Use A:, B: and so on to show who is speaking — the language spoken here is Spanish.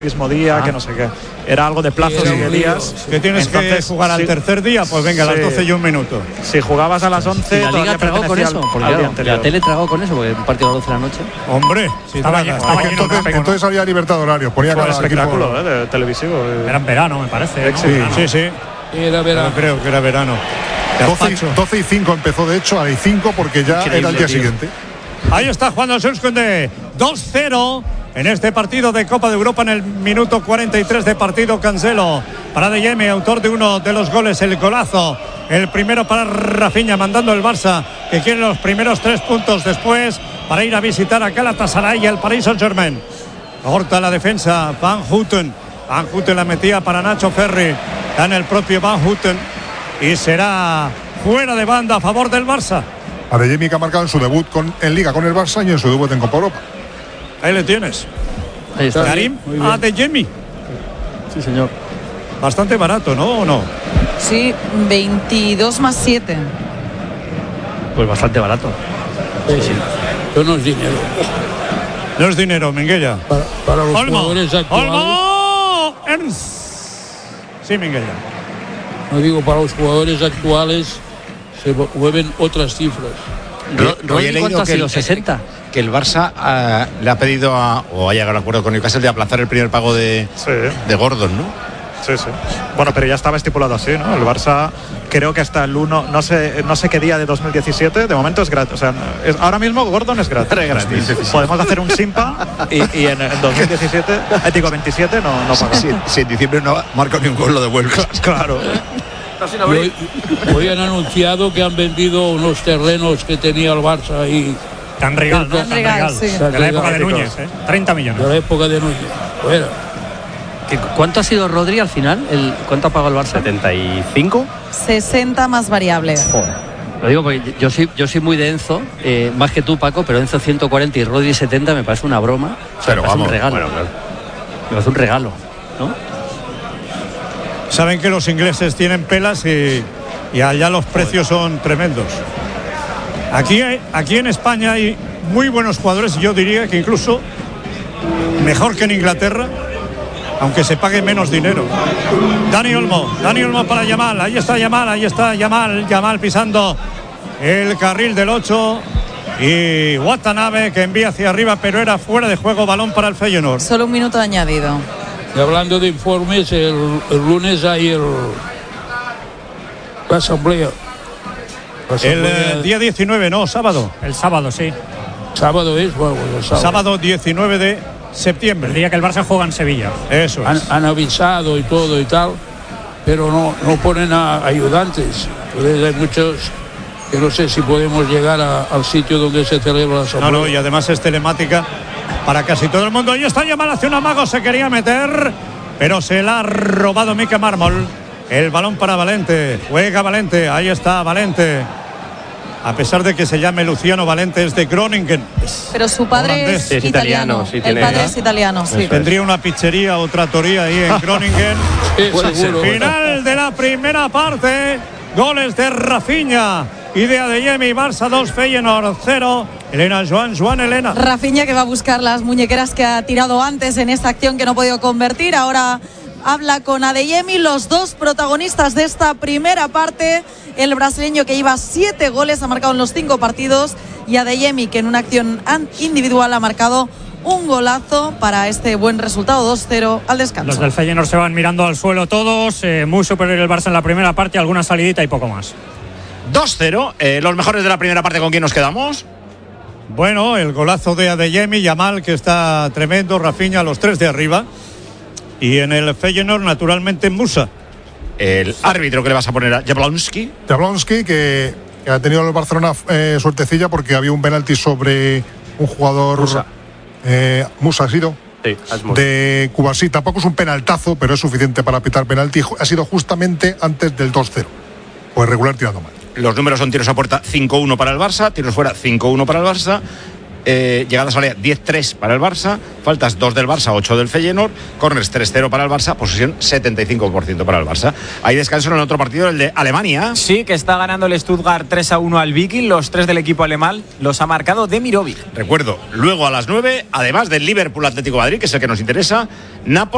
A: mismo día, que no sé qué. Era algo de plazos y de días.
B: Que tienes que jugar al tercer día, pues venga, a las 12 y un minuto.
A: Si jugabas a las 11,
C: la Liga tragó con eso, porque la tele tragó con eso, porque un partido a las 12 de la noche.
B: Hombre, si
D: estaba entonces había libertad de horario. Ponía
A: cada espectáculo de televisivo.
E: Era en verano, me parece.
B: Sí.
D: Era verano.
B: Creo que era verano.
D: 12 y 5 empezó, de hecho, a las 5 porque ya era el día siguiente.
B: Ahí está jugando el Sonskunde 2-0 en este partido de Copa de Europa en el minuto 43 de partido. Cancelo para Adeyemi, autor de uno de los goles, el golazo. El primero para Rafinha, mandando el Barça, que quiere los primeros 3 puntos después para ir a visitar a Galatasaray y al Paris Saint-Germain. Corta la defensa Van Houten. Van Houten la metía para Nacho Ferri. Gana el propio Van Houten y será fuera de banda a favor del Barça.
D: Adeyemi, que ha marcado en su debut en Liga con el Barça y en su debut en Copa Europa.
B: Ahí le tienes.
C: Ahí está.
B: Karim Adeyemi.
C: Sí, señor.
B: Bastante barato, ¿no? ¿O no?
F: Sí, 22 más 7.
C: Pues bastante barato.
E: Sí. Pero no es dinero.
B: No es dinero, Minguella.
E: Para los jugadores actuales.
B: ¡Olmo! Sí, Minguella.
E: No digo, para los jugadores actuales se mueven otras cifras.
C: Rodri, ¿cuánto ha sido? ¿60?
G: Que el Barça le ha pedido o ha llegado a acuerdo con Newcastle de aplazar el primer pago de Gordon, ¿no?
A: Sí. Bueno, pero ya estaba estipulado así, ¿no? El Barça creo que hasta el 1, no sé qué día de 2017, de momento es gratis. O sea, ahora mismo Gordon es gratis. Podemos hacer un Simpa y en 2017, digo 27, no pagamos.
G: Si en diciembre no marca ni un gol, lo devuelves.
A: Claro.
E: Hoy han anunciado que han vendido unos terrenos que tenía el Barça ahí.
B: Tan regal, ¿no?
F: Tan regal, sí.
B: De la época de Núñez, 30 millones.
E: De la época de Núñez. Bueno.
C: ¿Cuánto ha sido Rodri al final? ¿Cuánto ha pagado el Barça?
G: 75.
F: 60 más variable.
C: Joder. Lo digo porque yo soy muy de Enzo, más que tú, Paco, pero Enzo 140 y Rodri 70 me parece una broma. O sea,
G: pero vamos,
C: un regalo.
G: Bueno, claro.
C: Me parece un regalo, ¿no?
B: Saben que los ingleses tienen pelas y allá los precios son tremendos. Aquí en España hay muy buenos jugadores, yo diría que incluso mejor que en Inglaterra, aunque se pague menos dinero. Dani Olmo para Yamal, ahí está Yamal pisando el carril del 8 y Watanabe que envía hacia arriba, pero era fuera de juego, balón para el Feyenoord.
F: Solo un minuto añadido.
E: Y hablando de informes, el lunes hay la asamblea.
B: El día 19, no, sábado.
E: El sábado, sí. Sábado es, bueno,
B: sábado 19 de septiembre.
E: El día que el Barça juega en Sevilla.
B: Eso es.
E: Han avisado y todo y tal, pero no ponen a ayudantes. Entonces hay muchos que no sé si podemos llegar al sitio donde se celebra la asamblea.
B: No, y además es telemática para casi todo el mundo. Ahí está Yamal, hacia un amago, se quería meter, pero se la ha robado Mika Mármol. El balón para Valente. Juega Valente, ahí está Valente. A pesar de que se llame Luciano Valente, es de Groningen.
F: Pero su padre es italiano.
G: Sí,
F: el padre es italiano, sí.
B: Tendría una pizzería o trattoria ahí en Groningen. Final de la primera parte. Goles de Rafinha y de Adeyemi. Barça 2, Feyenoord 0. Elena, Joan Elena.
F: Rafinha, que va a buscar las muñequeras que ha tirado antes en esta acción que no ha podido convertir. Ahora habla con Adeyemi, los dos protagonistas de esta primera parte. El brasileño, que lleva 7 goles, ha marcado en los 5 partidos, y Adeyemi, que en una acción individual ha marcado un golazo para este buen resultado, 2-0 al descanso.
H: Los del Feyenoord se van mirando al suelo todos, muy superior el Barça en la primera parte, alguna salidita y poco más.
G: 2-0, los mejores de la primera parte, ¿con quién nos quedamos?
B: Bueno, el golazo de Adeyemi, Yamal, que está tremendo, Rafinha, los 3 de arriba, y en el Feyenoord, naturalmente, Musa.
G: El árbitro que le vas a poner a Jablonski.
D: Jablonski, que ha tenido el Barcelona suertecilla porque había un penalti sobre un jugador. Musa ha sido.
G: Sí,
D: de Cubasí. Tampoco es un penaltazo, pero es suficiente para pitar penalti. Ha sido justamente antes del 2-0. Pues regular tirando mal.
G: Los números son tiros a puerta 5-1 para el Barça, tiros fuera 5-1 para el Barça. Llegadas al área 10-3 para el Barça, faltas 2 del Barça, 8 del Feyenoord, corners 3-0 para el Barça, posesión 75% para el Barça. Hay descanso en el otro partido, el de Alemania.
I: Sí, que está ganando el Stuttgart 3-1 al Viking. Los 3 del equipo alemán los ha marcado Demirovic.
G: Recuerdo, luego a las 9, además del Liverpool Atlético de Madrid, que es el que nos interesa, Napoli.